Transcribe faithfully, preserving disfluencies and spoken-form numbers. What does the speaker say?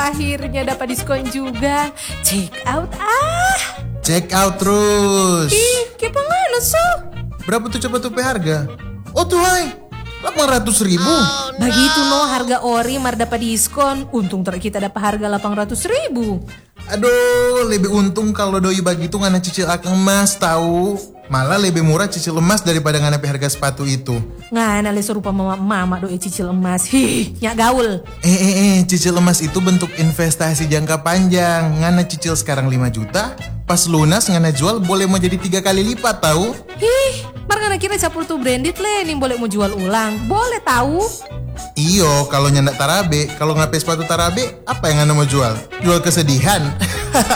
akhirnya dapat diskon juga. Check out ah. Check out terus. Ih, kepangano so. Berapa tuh coba tuh pe harga? Oh tuh hai, delapan ratus ribu. Oh, begitu no harga ori mar dapat diskon. Untung ter kita dapat harga delapan ratus ribu. Aduh, lebih untung kalau doi begitu ngana cicil akang emas tahu. Malah lebih murah cicil emas daripada ngana pe harga sepatu itu. Ngana le serupa mama mama doi cicil emas. Hih, nyak gaul. Eh eh eh, cicil emas itu bentuk investasi jangka panjang. Ngana cicil sekarang lima juta, pas lunas ngana jual boleh mau jadi tiga kali lipat tahu. Hih, mar ngana kira capur tuh branded le, nih boleh mau jual ulang. Boleh tahu. Iyo, kalau nyandak tarabe, kalau ngapain sepatu tarabe, apa yang ngana mau jual? Jual kesedihan.